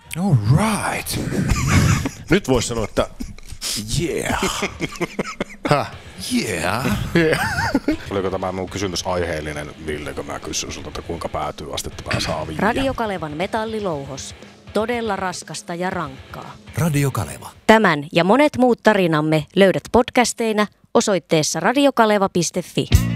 All right. Nyt voisi sanoa, että yeah. Yeah. Oliko tämä mun kysymys aiheellinen, Ville, kun mä kysyin sulta, että kuinka päätyy astetta saa viiä? Radio Kalevan metallilouhos. Todella raskasta ja rankkaa. Radio Kaleva. Tämän ja monet muut tarinamme löydät podcasteina osoitteessa radiokaleva.fi.